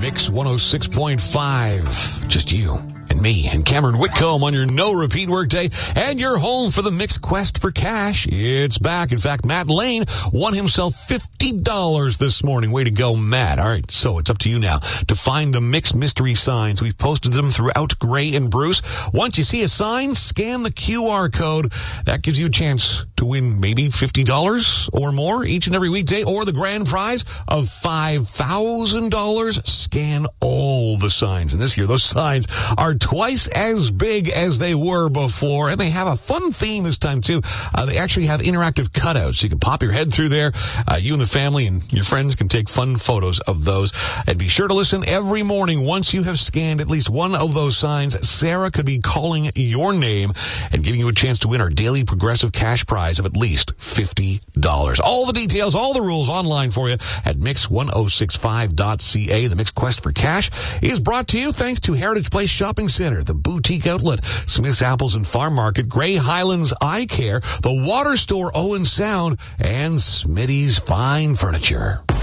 Mix 106.5. Just you and me and Cameron Whitcomb on your no-repeat workday, and you're home for the Mix Quest for Cash. It's back. In fact, Matt Lane won himself $50 this morning. Way to go, Matt. All right, so it's up to you now to find the Mix mystery signs. We've posted them throughout Gray and Bruce. Once you see a sign, scan the QR code. That gives you a chance to win maybe $50 or more each and every weekday, or the grand prize of $5,000. Scan all the signs. And this year, those signs are twice as big as they were before, and they have a fun theme this time too. They actually have interactive cutouts. You can pop your head through there. You and the family and your friends can take fun photos of those. And be sure to listen every morning. Once you have scanned at least one of those signs, Sarah could be calling your name and giving you a chance to win our daily progressive cash prize of at least $50. All the details, all the rules online for you at mix1065.ca. The Mix Quest for Cash is brought to you thanks to Heritage Place Shopping Center, the Boutique Outlet, Smith's Apples and Farm Market, Gray Highlands Eye Care, the Water Store Owen Sound, and Smitty's Fine Furniture.